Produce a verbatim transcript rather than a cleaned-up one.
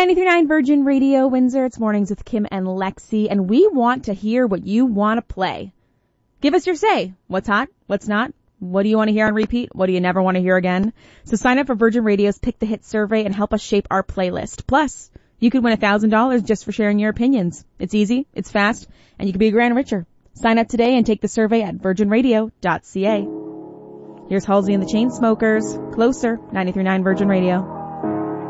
ninety-three point nine Virgin Radio, Windsor. It's Mornings with Kim and Lexi, and we want to hear what you want to play. Give us your say. What's hot? What's not? What do you want to hear on repeat? What do you never want to hear again? So sign up for Virgin Radio's Pick the Hit survey and help us shape our playlist. Plus, you could win one thousand dollars just for sharing your opinions. It's easy, it's fast, and you could be a grand richer. Sign up today and take the survey at virgin radio dot c a. Here's Halsey and the Chainsmokers. Closer, ninety-three point nine Virgin Radio.